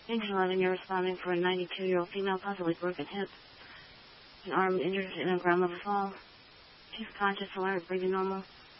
Page 11, you're responding for a 92-year-old female, possibly broken hip. An arm injured in a ground level fall. She's conscious, alert, breathing normal.